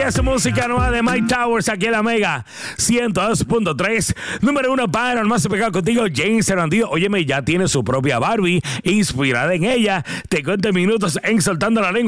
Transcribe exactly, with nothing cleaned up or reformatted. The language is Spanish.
es música nueva de Mike Towers aquí en la Mega ciento dos punto tres. Número uno para el más pegado contigo, James Hernández. Óyeme, ya tiene su propia Barbie inspirada en ella. Te cuento en minutos en Soltando la Lengua.